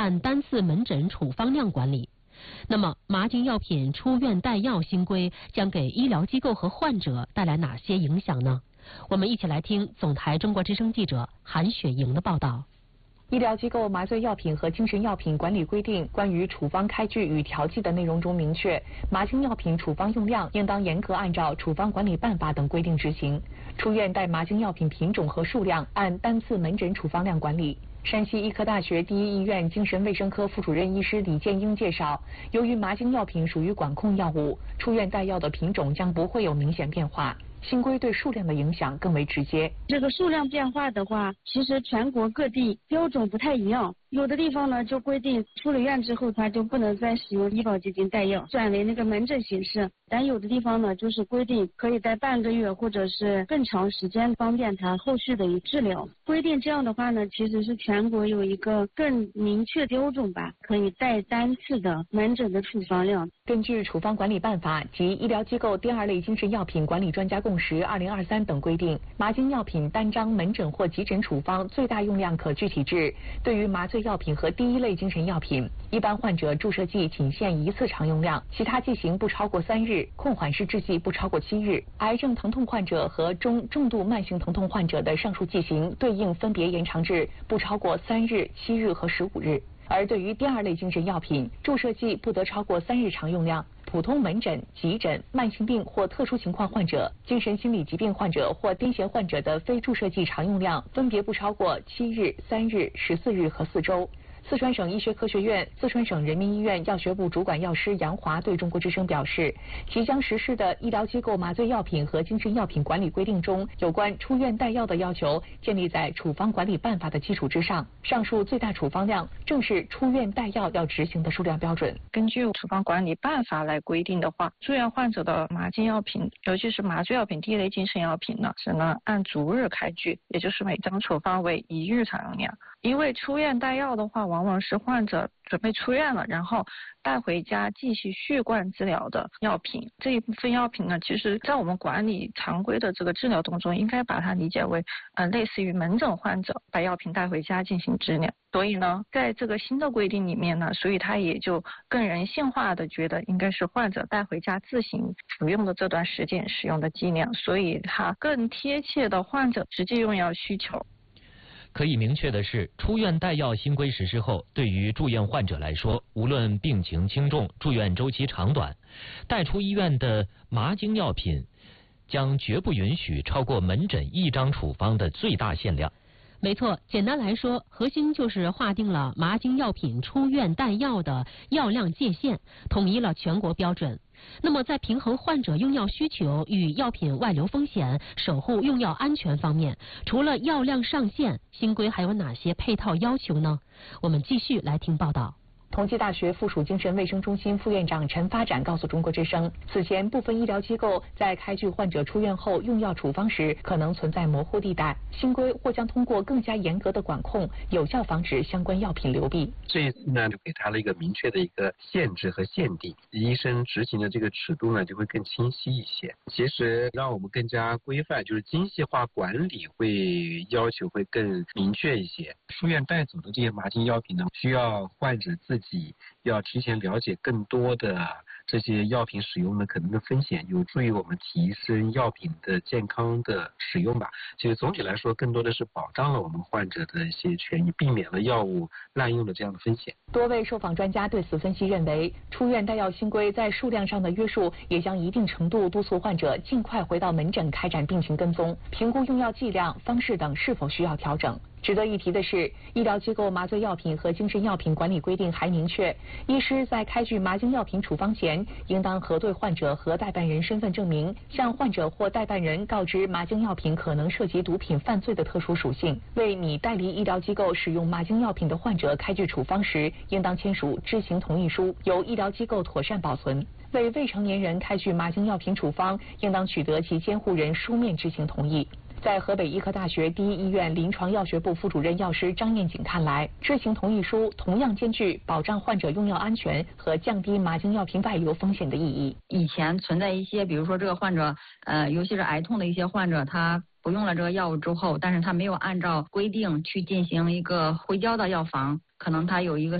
按单次门诊处方量管理。那么，麻精药品出院带药新规将给医疗机构和患者带来哪些影响呢？我们一起来听总台中国之声记者韩雪莹的报道。 医疗机构麻醉药品和精神药品管理规定关于处方开具与调剂的内容中明确，麻精药品处方用量应当严格按照处方管理办法等规定执行。出院带麻精药品品种和数量按单次门诊处方量管理。山西医科大学第一医院精神卫生科副主任医师李建英介绍，由于麻精药品属于管控药物，出院带药的品种将不会有明显变化。新规对数量的影响更为直接。 这个数量变化的话，其实全国各地标准不太一样。有的地方呢就规定出了院之后他就不能再使用医保基金带药，转为那个门诊形式。但有的地方呢就是规定可以带半个月或者是更长时间，方便他后续的治疗。规定这样的话呢，其实是全国有一个更明确标准吧，可以带单次的门诊的处方量。 根据处方管理办法及医疗机构第二类精神药品管理专家共识2023等规定，麻精药品单张门诊或急诊处方最大用量可具体至：对于麻醉药品和第一类精神药品，一般患者注射剂仅限1次常用量，其他剂型不超过3日，控缓式制剂不超过7日。癌症疼痛患者和重度慢性疼痛患者的上述剂型对应分别延长至不超过3日、7日和15日。而对于第二类精神药品，注射剂不得超过3日常用量。普通门诊、急诊、慢性病或特殊情况患者、精神心理疾病患者或癫痫患者的非注射剂常用量分别不超过7日、3日、14日和4周。四川省医学科学院、四川省人民医院药学部主管药师杨华对中国之声表示，即将实施的医疗机构麻醉药品和精神药品管理规定中，有关出院带药的要求建立在处方管理办法的基础之上，上述最大处方量正是出院带药要执行的数量标准。 根据处方管理办法来规定的话，住院患者的麻精药品，尤其是麻醉药品第一类精神药品呢，只能按逐日开具，也就是每张处方为1日常用量。因为出院带药的话，往往是患者准备出院了，然后带回家继续续贯治疗的药品。这一部分药品呢，其实在我们管理常规的这个治疗当中，应该把它理解为类似于门诊患者把药品带回家进行治疗。所以呢，在这个新的规定里面呢，所以它也就更人性化的觉得应该是患者带回家自行服用的这段时间使用的剂量，所以它更贴切的患者实际用药需求。 可以明确的是，出院带药新规实施后，对于住院患者来说，无论病情轻重、住院周期长短，带出医院的麻精药品将绝不允许超过门诊1张处方的最大限量。 没错，简单来说，核心就是划定了麻精药品出院带药的药量界限，统一了全国标准。那么在平衡患者用药需求与药品外流风险、守护用药安全方面，除了药量上限，新规还有哪些配套要求呢？我们继续来听报道。 同济大学附属精神卫生中心副院长陈发展告诉中国之声，此前部分医疗机构在开具患者出院后用药处方时可能存在模糊地带，新规或将通过更加严格的管控，有效防止相关药品流弊。 这一次呢，就给他了一个明确的一个限制和限定，医生执行的这个尺度呢就会更清晰一些。其实让我们更加规范，就是精细化管理会要求会更明确一些。出院带走的这些麻精药品呢，需要患者自己要提前了解更多的这些药品使用的可能的风险，有助于我们提升药品的健康的使用吧。其实总体来说，更多的是保障了我们患者的一些权益，避免了药物滥用的这样的风险。 多位受访专家对此分析认为，出院带药新规在数量上的约束，也将一定程度督促患者尽快回到门诊开展病情跟踪，评估用药剂量、方式等是否需要调整。值得一提的是，医疗机构麻醉药品和精神药品管理规定还明确，医师在开具麻精药品处方前，应当核对患者和代办人身份证明，向患者或代办人告知麻精药品可能涉及毒品犯罪的特殊属性。为拟代理医疗机构使用麻精药品的患者开具处方时，应当签署知情同意书，由医疗机构妥善保存。为未成年人开具麻精药品处方，应当取得其监护人书面知情同意。在河北医科大学第一医院临床药学部副主任药师张艳锦看来，知情同意书同样兼具保障患者用药安全和降低麻精药品外流风险的意义。 以前存在一些，比如说这个患者，尤其是癌痛的一些患者，他服用了这个药物之后，但是他没有按照规定去进行一个回交到药房，可能他有一个